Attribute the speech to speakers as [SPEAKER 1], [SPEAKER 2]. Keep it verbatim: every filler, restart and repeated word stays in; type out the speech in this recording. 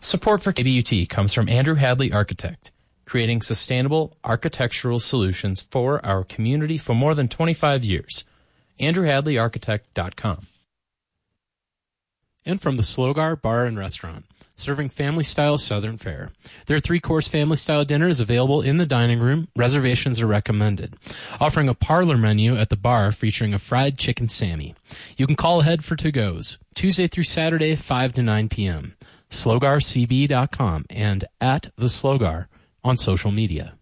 [SPEAKER 1] Support for K B U T comes from Andrew Hadley Architect, creating sustainable architectural solutions for our community for more than twenty-five years. andrew hadley architect dot com.
[SPEAKER 2] And from the Slogar Bar and Restaurant, serving family-style Southern fare. Their three-course family-style dinner is available in the dining room. Reservations are recommended. Offering a parlor menu at the bar featuring a fried chicken Sammy. You can call ahead for to-goes. Tuesday through Saturday, five to nine p.m. slogar c b dot com and at the Slogar on social media.